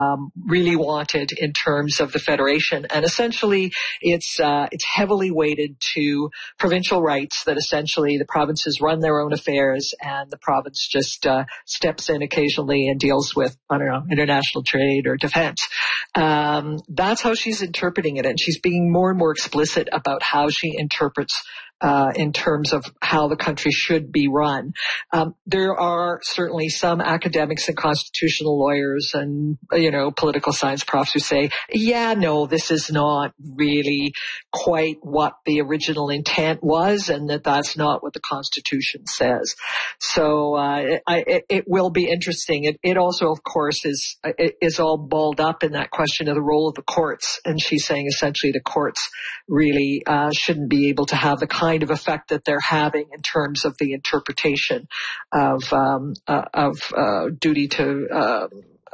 really wanted in terms of the federation. And essentially, it's heavily weighted to provincial rights, that essentially the provinces run their own affairs and the province just steps in occasionally and deals with, I don't know, international trade or defense. That's how she's interpreting it. And she's being more and more explicit about how she interprets in terms of how the country should be run. There are certainly some academics and constitutional lawyers and, political science profs who say, yeah, no, this is not really quite what the original intent was, and that's not what the Constitution says. So it will be interesting. It also, of course, is all balled up in that question of the role of the courts. And she's saying essentially the courts really shouldn't be able to have the kind of effect that they're having in terms of the interpretation of duty to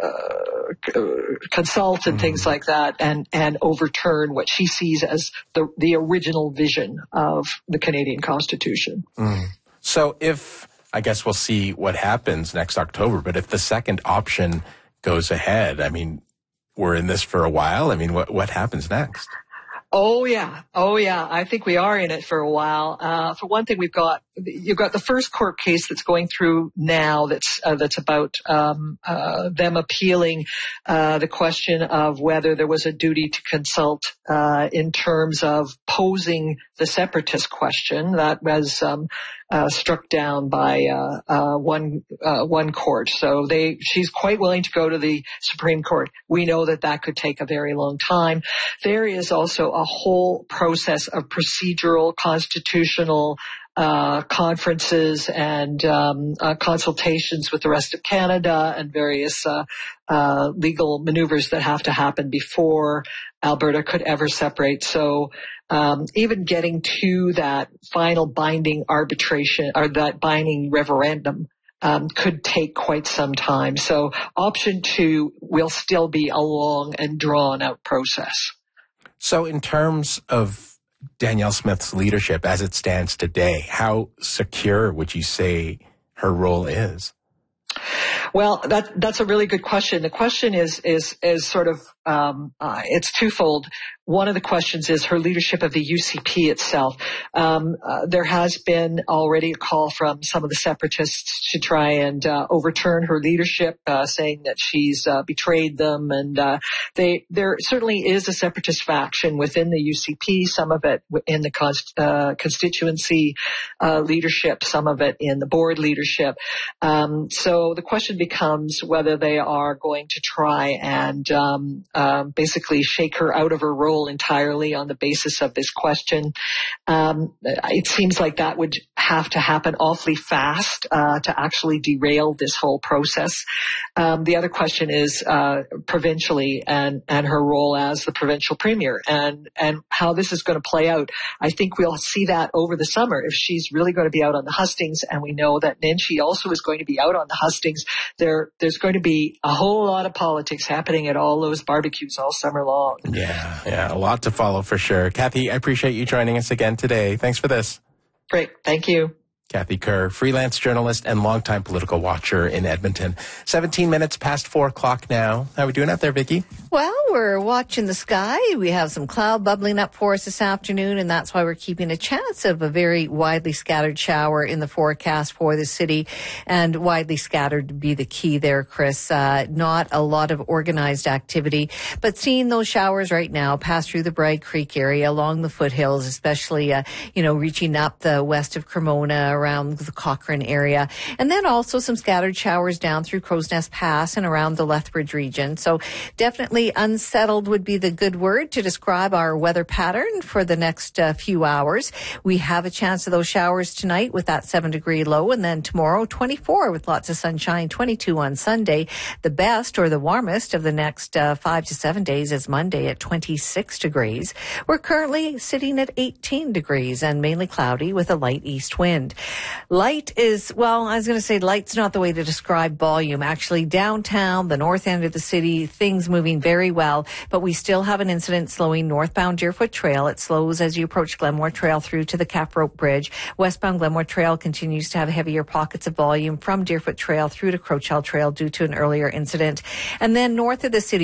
consult and things like that, and overturn what she sees as the original vision of the Canadian Constitution. So I guess we'll see what happens next October, but if the second option goes ahead, I mean, we're in this for a while. I mean, what happens next? Oh yeah. I think we are in it for a while. For one thing, you've got the first court case that's going through now. That's about them appealing the question of whether there was a duty to consult in terms of posing the separatist question. That was struck down by one court. So she's quite willing to go to the Supreme Court. We know that could take a very long time. There is also a whole process of procedural, constitutional conferences and consultations with the rest of Canada and various legal maneuvers that have to happen before Alberta could ever separate. So even getting to that final binding arbitration or that binding referendum could take quite some time. So option 2 will still be a long and drawn out process. So in terms of Danielle Smith's leadership as it stands today, how secure would you say her role is? Well, that's a really good question. The question is sort of it's twofold. One of the questions is her leadership of the UCP itself. There has been already a call from some of the separatists to try and overturn her leadership, saying that she's betrayed them. And there certainly is a separatist faction within the UCP, some of it in the constituency leadership, some of it in the board leadership. So the question becomes whether they are going to try and basically shake her out of her role entirely on the basis of this question. It seems like that would have to happen awfully fast to actually derail this whole process. The other question is provincially and her role as the provincial premier and how this is going to play out. I think we'll see that over the summer. If she's really going to be out on the hustings, and we know that Nenshi also is going to be out on the hustings, there's going to be a whole lot of politics happening at all those barbecues all summer long. Yeah, a lot to follow for sure. Kathy, I appreciate you joining us again today. Thanks for this. Great. Thank you. Kathy Kerr, freelance journalist and longtime political watcher in Edmonton. 17 minutes past 4 o'clock now. How are we doing out there, Vicki? Well, we're watching the sky. We have some cloud bubbling up for us this afternoon, and that's why we're keeping a chance of a very widely scattered shower in the forecast for the city. And widely scattered to be the key there, Chris. Not a lot of organized activity, but seeing those showers right now pass through the Bragg Creek area along the foothills, especially, reaching up the west of Cremona, around the Cochrane area, and then also some scattered showers down through Crow's Nest Pass and around the Lethbridge region. So definitely unsettled would be the good word to describe our weather pattern for the next few hours. We have a chance of those showers tonight with that 7-degree low, and then tomorrow 24 with lots of sunshine, 22 on Sunday. The best or the warmest of the next 5 to 7 days is Monday at 26 degrees. We're currently sitting at 18 degrees and mainly cloudy with a light east wind. Light is, well, I was going to say light's not the way to describe volume. Actually, downtown, the north end of the city, things moving very well, but we still have an incident slowing northbound Deerfoot Trail. It slows as you approach Glenmore Trail through to the Cap Rope Bridge. Westbound Glenmore Trail continues to have heavier pockets of volume from Deerfoot Trail through to Crowchild Trail due to an earlier incident. And then north of the city,